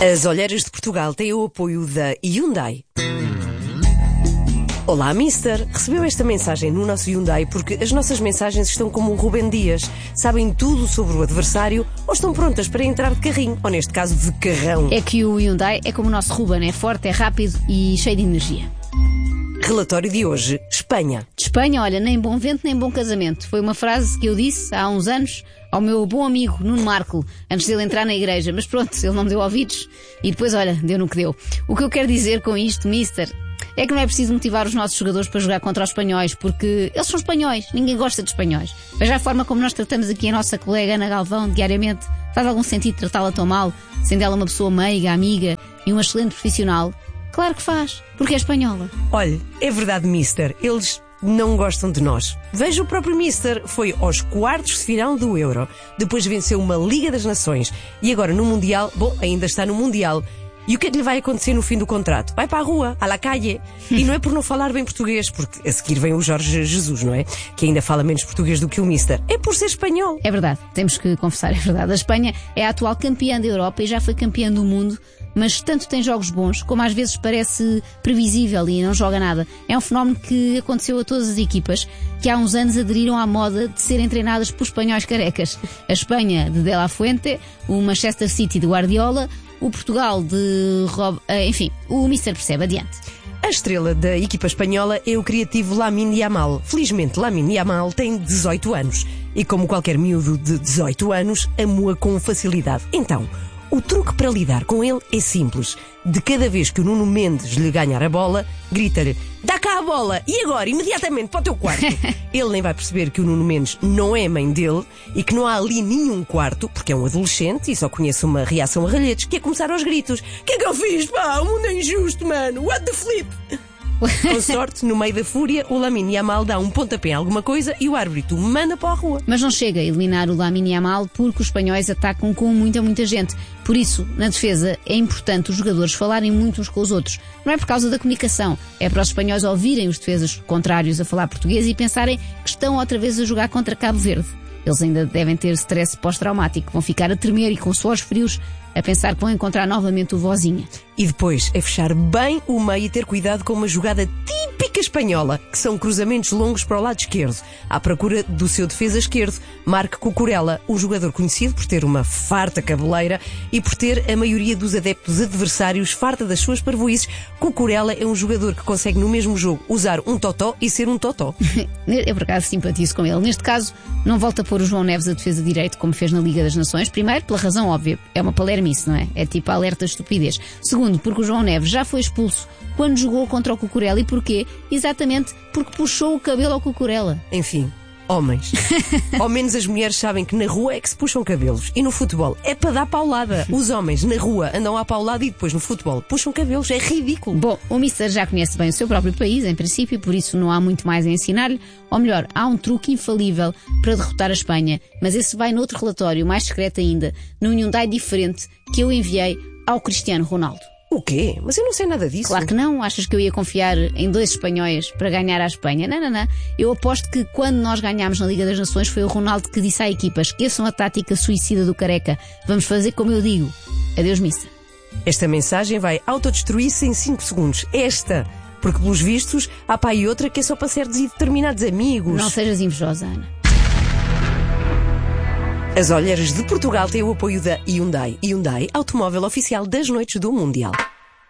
As olheiras de Portugal têm o apoio da Hyundai. Olá, Mister. Recebeu esta mensagem no nosso Hyundai porque as nossas mensagens estão como o Rubem Dias. Sabem tudo sobre o adversário ou estão prontas para entrar de carrinho, ou neste caso de carrão. É que o Hyundai é como o nosso Ruben, é forte, é rápido e cheio de energia. Relatório de hoje, Espanha. De Espanha, olha, nem bom vento nem bom casamento. Foi uma frase que eu disse há uns anos ao meu bom amigo Nuno Marco, antes dele entrar na igreja. Mas pronto, ele não me deu ouvidos e depois, olha, deu no que deu. O que eu quero dizer com isto, Mister, é que não é preciso motivar os nossos jogadores para jogar contra os espanhóis, porque eles são espanhóis, ninguém gosta de espanhóis. Veja a forma como nós tratamos aqui a nossa colega Ana Galvão diariamente. Faz algum sentido tratá-la tão mal, sendo ela uma pessoa meiga, amiga e uma excelente profissional? Claro que faz, porque é espanhola. Olha, é verdade, Mister, eles não gostam de nós. Veja o próprio Mister, foi aos quartos de final do Euro, depois venceu uma Liga das Nações e agora no Mundial, ainda está no Mundial. E o que é que lhe vai acontecer no fim do contrato? Vai para a rua, à la calle. E não é por não falar bem português, porque a seguir vem o Jorge Jesus, não é? Que ainda fala menos português do que o Mister. É por ser espanhol. É verdade, temos que confessar, é verdade. A Espanha é a atual campeã da Europa e já foi campeã do mundo, mas tanto tem jogos bons, como às vezes parece previsível e não joga nada. É um fenómeno que aconteceu a todas as equipas, que há uns anos aderiram à moda de serem treinadas por espanhóis carecas. A Espanha de De La Fuente, o Manchester City de Guardiola, o Portugal de enfim, o Mister percebe, adiante. A estrela da equipa espanhola é o criativo Lamine Yamal. Felizmente, Lamine Yamal tem 18 anos e, como qualquer miúdo de 18 anos, amou-a com facilidade. Então, o truque para lidar com ele é simples. De cada vez que o Nuno Mendes lhe ganhar a bola, grita-lhe: dá cá a bola! E agora, imediatamente, para o teu quarto! Ele nem vai perceber que o Nuno Mendes não é a mãe dele e que não há ali nenhum quarto, porque é um adolescente e só conhece uma reação a ralhetes, que é começar aos gritos. O que é que eu fiz, pá? O mundo é injusto, mano! What the flip? Com sorte, no meio da fúria, o Lamine Yamal dá um pontapé em alguma coisa e o árbitro manda para a rua. Mas não chega a eliminar o Lamine Yamal porque os espanhóis atacam com muita gente. Por isso, na defesa, é importante os jogadores falarem muito uns com os outros. Não é por causa da comunicação, é para os espanhóis ouvirem os defesas contrários a falar português e pensarem que estão outra vez a jogar contra Cabo Verde. Eles ainda devem ter stress pós-traumático, vão ficar a tremer e com suores frios a pensar que vão encontrar novamente o vozinha. E depois é fechar bem o meio e ter cuidado com uma jogada típica espanhola, que são cruzamentos longos para o lado esquerdo, à procura do seu defesa esquerdo, Marc Cucurella, um jogador conhecido por ter uma farta cabeleira e por ter a maioria dos adeptos adversários farta das suas parvoíces. Cucurella é um jogador que consegue no mesmo jogo usar um totó e ser um totó. Eu por acaso simpatizo com ele. Neste caso, não volta a pôr o João Neves a defesa de direito como fez na Liga das Nações. Primeiro, pela razão óbvia, é uma palermice, não é? É tipo a alerta de estupidez. Segundo, porque o João Neves já foi expulso quando jogou contra o Cucurella. E porquê? Exatamente porque puxou o cabelo ao Cucurella. Enfim, homens. Ao menos as mulheres sabem que na rua é que se puxam cabelos. E no futebol é para dar paulada. Os homens na rua andam à paulada e depois no futebol puxam cabelos. É ridículo. Bom, o Mister já conhece bem o seu próprio país, em princípio, por isso não há muito mais a ensinar-lhe. Ou melhor, há um truque infalível para derrotar a Espanha. Mas esse vai noutro relatório, mais secreto ainda, num Hyundai diferente que eu enviei ao Cristiano Ronaldo. O quê? Mas eu não sei nada disso. Claro que não. Achas que eu ia confiar em 2 espanhóis para ganhar a Espanha? Não. Eu aposto que quando nós ganhámos na Liga das Nações foi o Ronaldo que disse à equipa: esqueçam a tática suicida do Careca. Vamos fazer como eu digo. Adeus, Mister. Esta mensagem vai autodestruir-se em 5 segundos. Esta. Porque, pelos vistos, há pá e outra que é só para certos e determinados amigos. Não sejas invejosa, Ana. As olheiras de Portugal têm o apoio da Hyundai. Hyundai, automóvel oficial das noites do Mundial.